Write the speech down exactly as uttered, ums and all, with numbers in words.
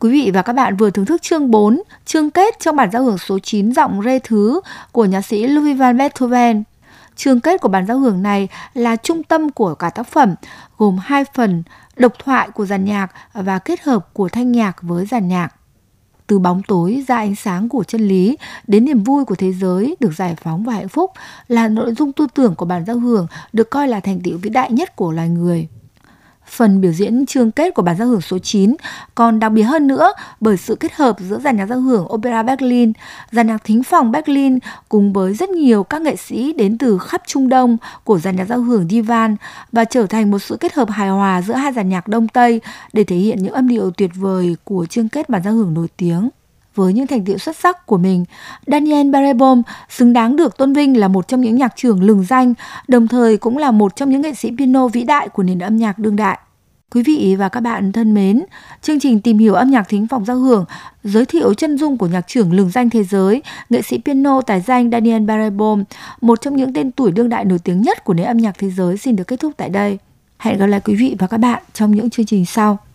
Quý vị và các bạn vừa thưởng thức chương bốn, chương kết trong bản giao hưởng số chín giọng rê thứ của nhạc sĩ Ludwig van Beethoven. Chương kết của bản giao hưởng này là trung tâm của cả tác phẩm, gồm hai phần, độc thoại của dàn nhạc và kết hợp của thanh nhạc với dàn nhạc. Từ bóng tối ra ánh sáng của chân lý đến niềm vui của thế giới được giải phóng và hạnh phúc là nội dung tư tưởng của bản giao hưởng, được coi là thành tựu vĩ đại nhất của loài người. Phần biểu diễn chương kết của bản giao hưởng số chín còn đặc biệt hơn nữa bởi sự kết hợp giữa dàn nhạc giao hưởng Opera Berlin, dàn nhạc thính phòng Berlin cùng với rất nhiều các nghệ sĩ đến từ khắp Trung Đông của dàn nhạc giao hưởng Divan, và trở thành một sự kết hợp hài hòa giữa hai dàn nhạc Đông Tây để thể hiện những âm điệu tuyệt vời của chương kết bản giao hưởng nổi tiếng. Với những thành tựu xuất sắc của mình, Daniel Barenboim xứng đáng được tôn vinh là một trong những nhạc trưởng lừng danh, đồng thời cũng là một trong những nghệ sĩ piano vĩ đại của nền âm nhạc đương đại. Quý vị và các bạn thân mến, chương trình Tìm hiểu âm nhạc thính phòng giao hưởng giới thiệu chân dung của nhạc trưởng lừng danh thế giới, nghệ sĩ piano tài danh Daniel Barenboim, một trong những tên tuổi đương đại nổi tiếng nhất của nền âm nhạc thế giới, xin được kết thúc tại đây. Hẹn gặp lại quý vị và các bạn trong những chương trình sau.